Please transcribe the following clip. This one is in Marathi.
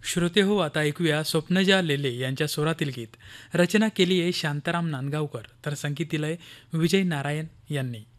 श्रोते हो, आता ऐकूया स्वप्नजा लेले यांच्या स्वरातील गीत. रचना केली आहे शांताराम नांदगावकर, तर संगीत दिलंय विजय नारायण यांनी.